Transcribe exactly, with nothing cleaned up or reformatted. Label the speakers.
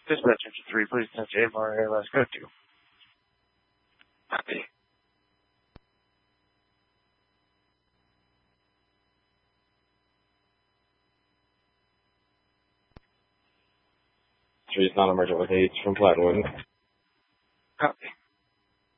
Speaker 1: Dispatcher three, please touch A M R Airlines code two. Copy.
Speaker 2: Three is non-emergent with H from Flatwood.